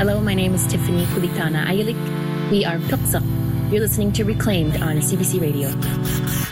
Hello, my name is Tiffany Kulitana Ayalik. We are Tuksak. You're listening to Reclaimed on CBC Radio.